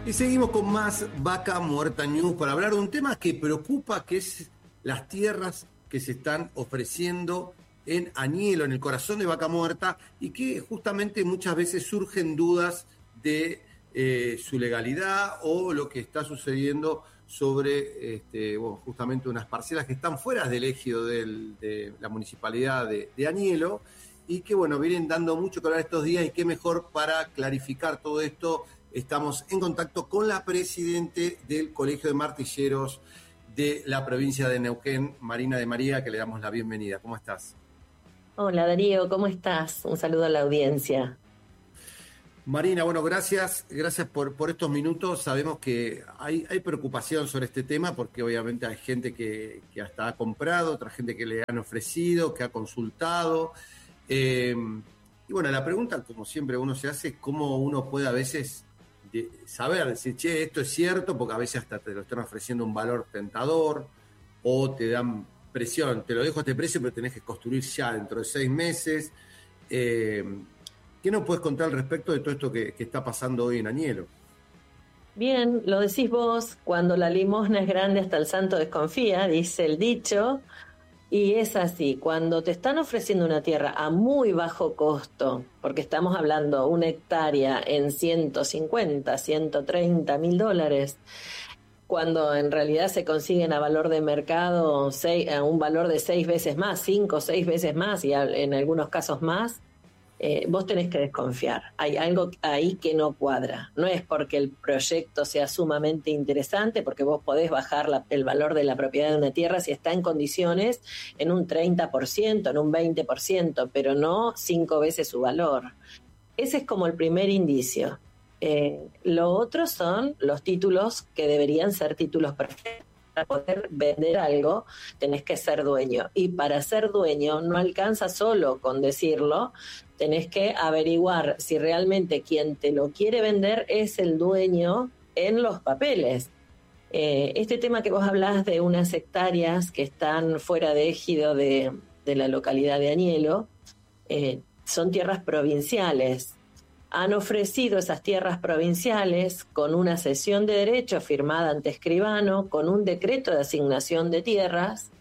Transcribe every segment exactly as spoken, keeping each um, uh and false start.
Y seguimos con más Vaca Muerta News para hablar de un tema que preocupa, que es las tierras que se están ofreciendo en Añelo, en el corazón de Vaca Muerta, y que justamente muchas veces surgen dudas de eh, su legalidad o lo que está sucediendo sobre este, bueno, justamente unas parcelas que están fuera del ejido del, de la municipalidad de, de Añelo, y que bueno, vienen dando mucho que hablar estos días, y qué mejor para clarificar todo esto. Estamos en contacto con la presidente del Colegio de Martilleros de la provincia de Neuquén, Marina de María, que le damos la bienvenida. ¿Cómo estás? Hola Darío, ¿cómo estás? Un saludo a la audiencia. Marina, bueno, gracias, gracias por, por estos minutos. Sabemos que hay, hay preocupación sobre este tema porque obviamente hay gente que, que hasta ha comprado, otra gente que le han ofrecido, que ha consultado. Eh, y bueno, la pregunta, como siempre uno se hace, es cómo uno puede a veces de saber, decir, che, esto es cierto, porque a veces hasta te lo están ofreciendo un valor tentador o te dan presión, te lo dejo a este precio, pero tenés que construir ya dentro de seis meses. Eh, ¿Qué nos puedes contar al respecto de todo esto que, que está pasando hoy en Añelo? Bien, lo decís vos, cuando la limosna es grande hasta el santo desconfía, dice el dicho, y es así, cuando te están ofreciendo una tierra a muy bajo costo, porque estamos hablando una hectárea en ciento cincuenta, ciento treinta mil dólares, cuando en realidad se consiguen a valor de mercado seis, a un valor de seis veces más, cinco o seis veces más, y en algunos casos más, Eh, vos tenés que desconfiar. Hay algo ahí que no cuadra. No es porque el proyecto sea sumamente interesante, porque vos podés bajar la, el valor de la propiedad de una tierra si está en condiciones en un treinta por ciento, en un veinte por ciento, pero no cinco veces su valor. Ese es como el primer indicio. Eh, lo otro son los títulos que deberían ser títulos perfectos. Para poder vender algo tenés que ser dueño, y para ser dueño no alcanza solo con decirlo, tenés que averiguar si realmente quien te lo quiere vender es el dueño en los papeles. Eh, este tema que vos hablás de unas hectáreas que están fuera de ejido de, de la localidad de Añelo, eh, son tierras provinciales. Han ofrecido esas tierras provinciales con una cesión de derecho firmada ante escribano, con un decreto de asignación de tierras,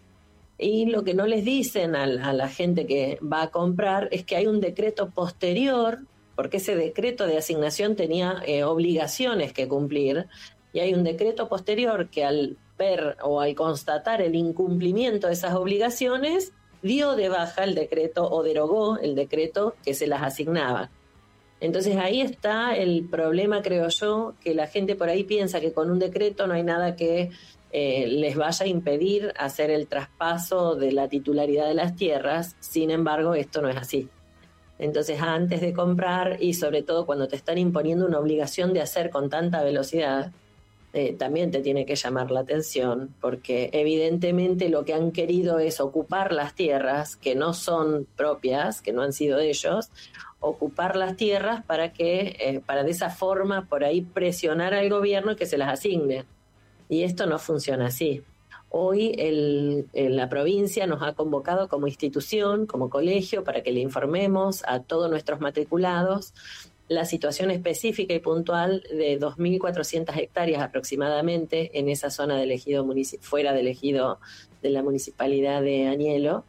y lo que no les dicen a la, a la gente que va a comprar es que hay un decreto posterior, porque ese decreto de asignación tenía eh, obligaciones que cumplir, y hay un decreto posterior que al ver o al constatar el incumplimiento de esas obligaciones, dio de baja el decreto o derogó el decreto que se las asignaba. Entonces ahí está el problema, creo yo, que la gente por ahí piensa que con un decreto no hay nada que eh, les vaya a impedir hacer el traspaso de la titularidad de las tierras. Sin embargo, esto no es así. Entonces, antes de comprar, y sobre todo cuando te están imponiendo una obligación de hacer con tanta velocidad, eh, también te tiene que llamar la atención, porque evidentemente lo que han querido es ocupar las tierras que no son propias, que no han sido de ellos, ocupar las tierras para que, eh, para de esa forma por ahí presionar al gobierno y que se las asigne. Y esto no funciona así. Hoy el, el, la provincia nos ha convocado como institución, como colegio, para que le informemos a todos nuestros matriculados la situación específica y puntual de dos mil cuatrocientas hectáreas aproximadamente en esa zona del ejido munici- fuera del ejido de la municipalidad de Añelo.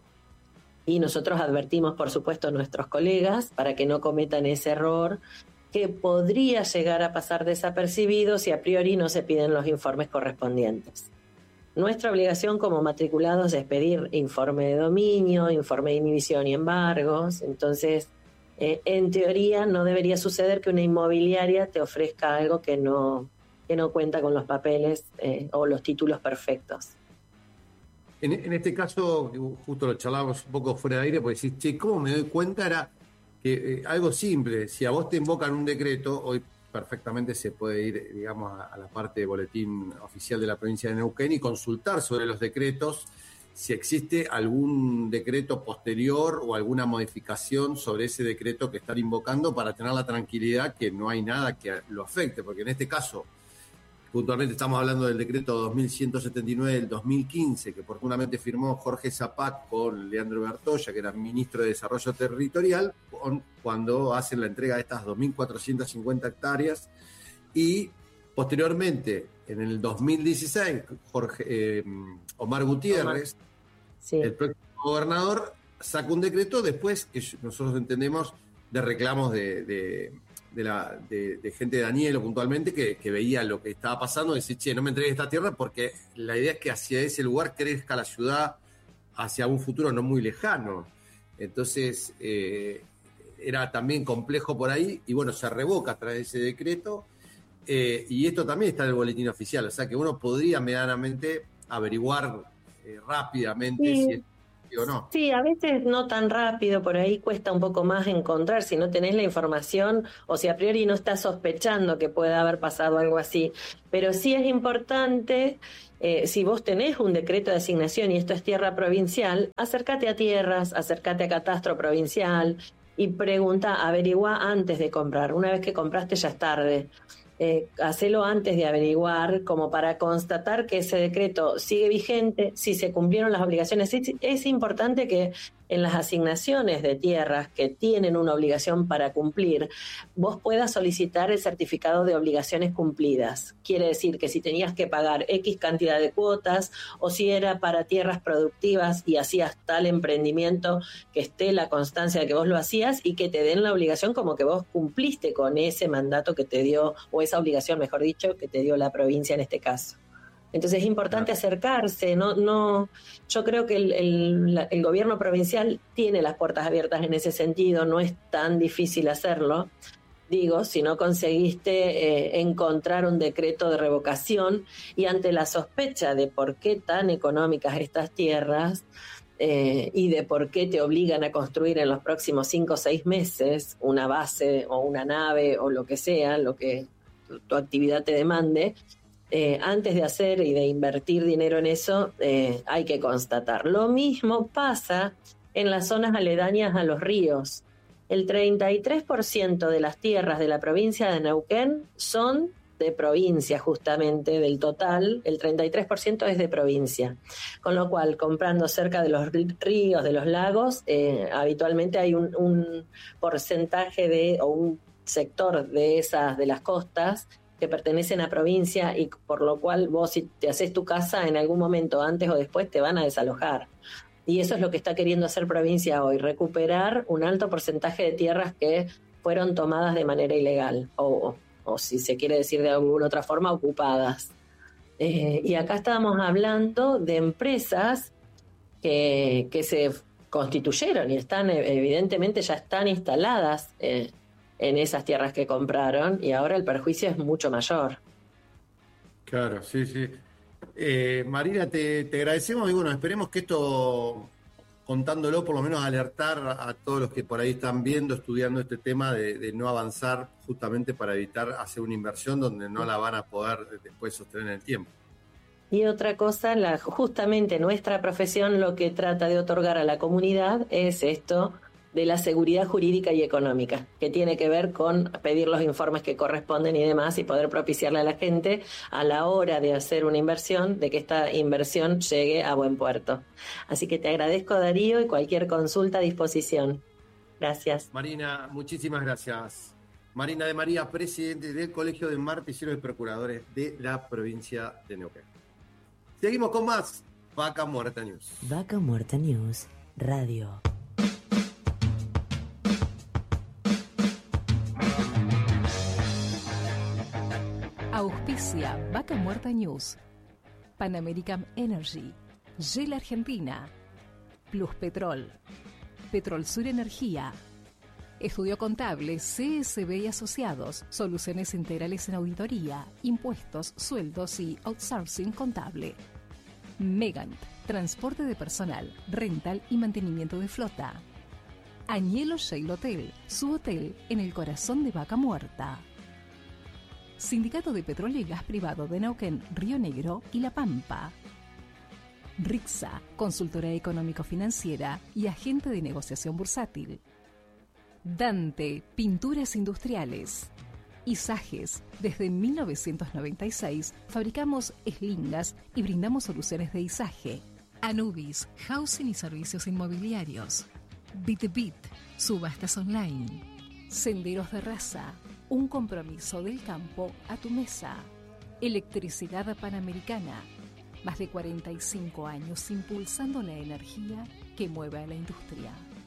Y nosotros advertimos, por supuesto, a nuestros colegas para que no cometan ese error que podría llegar a pasar desapercibido si a priori no se piden los informes correspondientes. Nuestra obligación como matriculados es pedir informe de dominio, informe de inhibición y embargos. Entonces, eh, en teoría no debería suceder que una inmobiliaria te ofrezca algo que no, que no cuenta con los papeles eh, o los títulos perfectos. En, en este caso, justo lo charlábamos un poco fuera de aire, porque decís, che, ¿cómo me doy cuenta? Era que eh, algo simple, si a vos te invocan un decreto, hoy perfectamente se puede ir, digamos, a, a la parte de boletín oficial de la provincia de Neuquén y consultar sobre los decretos, si existe algún decreto posterior o alguna modificación sobre ese decreto que están invocando, para tener la tranquilidad que no hay nada que lo afecte, porque en este caso, puntualmente estamos hablando del decreto dos mil ciento setenta y nueve del dos mil quince, que oportunamente firmó Jorge Zapac con Leandro Bertolla, que era ministro de Desarrollo Territorial, con, cuando hacen la entrega de estas dos mil cuatrocientas cincuenta hectáreas, y Posteriormente, en el dos mil dieciséis, Jorge, eh, Omar Gutiérrez, Omar. Sí. El próximo gobernador, saca un decreto después que nosotros entendemos de reclamos de, de, de, la, de, de gente de Anielo puntualmente que, que veía lo que estaba pasando y decía, che, no me entregues esta tierra porque la idea es que hacia ese lugar crezca la ciudad hacia un futuro no muy lejano. Entonces, eh, era también complejo por ahí y bueno, se revoca a través de ese decreto eh, y esto también está en el boletín oficial, o sea que uno podría medianamente averiguar eh, rápidamente sí. si es o no. Sí, a veces no tan rápido, por ahí cuesta un poco más encontrar si no tenés la información o si a priori no estás sospechando que pueda haber pasado algo así. Pero sí es importante, eh, si vos tenés un decreto de asignación y esto es tierra provincial, acércate a tierras, acércate a catastro provincial y pregunta, averigua antes de comprar. Una vez que compraste ya es tarde. Eh, hacelo antes de averiguar, como para constatar que ese decreto sigue vigente, si se cumplieron las obligaciones. Es, es importante que en las asignaciones de tierras que tienen una obligación para cumplir, vos puedas solicitar el certificado de obligaciones cumplidas. Quiere decir que si tenías que pagar X cantidad de cuotas o si era para tierras productivas y hacías tal emprendimiento, que esté la constancia de que vos lo hacías y que te den la obligación como que vos cumpliste con ese mandato que te dio, o esa obligación, mejor dicho, que te dio la provincia en este caso. Entonces es importante acercarse, no, no, yo creo que el, el, el gobierno provincial tiene las puertas abiertas en ese sentido, no es tan difícil hacerlo. Digo, si no conseguiste eh, encontrar un decreto de revocación y ante la sospecha de por qué tan económicas estas tierras eh, y de por qué te obligan a construir en los próximos cinco o seis meses una base o una nave o lo que sea, lo que tu, tu actividad te demande, Eh, antes de hacer y de invertir dinero en eso, eh, hay que constatar. Lo mismo pasa en las zonas aledañas a los ríos. El treinta y tres por ciento de las tierras de la provincia de Neuquén son de provincia, justamente, del total, el treinta y tres por ciento es de provincia. Con lo cual, comprando cerca de los ríos, de los lagos, eh, habitualmente hay un, un porcentaje de, o un sector de esas, de las costas, que pertenecen a provincia y por lo cual vos si te haces tu casa en algún momento antes o después te van a desalojar. Y eso es lo que está queriendo hacer provincia hoy, recuperar un alto porcentaje de tierras que fueron tomadas de manera ilegal o, o si se quiere decir de alguna otra forma, ocupadas. Eh, y acá estábamos hablando de empresas que, que se constituyeron y están, evidentemente ya están instaladas eh, en esas tierras que compraron y ahora el perjuicio es mucho mayor. Claro, sí, sí. Eh, Marina, te, te agradecemos y bueno, esperemos que esto, contándolo, por lo menos alertar a todos los que por ahí están viendo, estudiando este tema de, de no avanzar justamente para evitar hacer una inversión donde no la van a poder después sostener en el tiempo. Y otra cosa, la, justamente nuestra profesión lo que trata de otorgar a la comunidad es esto de la seguridad jurídica y económica, que tiene que ver con pedir los informes que corresponden y demás y poder propiciarle a la gente a la hora de hacer una inversión, de que esta inversión llegue a buen puerto. Así que te agradezco, Darío, y cualquier consulta a disposición. Gracias. Marina, muchísimas gracias. Marina de María, presidente del Colegio de Martilleros y Procuradores de la provincia de Neuquén. Seguimos con más Vaca Muerta News. Vaca Muerta News, Radio. Auspicia Vaca Muerta News, Pan American Energy, Shell Argentina, Plus Petrol, Petrol Sur Energía, Estudio Contable C S B y Asociados, soluciones integrales en auditoría, impuestos, sueldos y outsourcing contable. Megant, transporte de personal, rental y mantenimiento de flota. Añelo Shale Hotel, su hotel en el corazón de Vaca Muerta. Sindicato de Petróleo y Gas Privado de Neuquén, Río Negro y La Pampa. Rixa, consultora económico-financiera y agente de negociación bursátil. Dante, pinturas industriales. Isajes, desde mil novecientos noventa y seis fabricamos eslingas y brindamos soluciones de izaje. Anubis, housing y servicios inmobiliarios. BitBit, subastas online. Senderos de Raza, un compromiso del campo a tu mesa. Electricidad Panamericana. Más de cuarenta y cinco años impulsando la energía que mueve a la industria.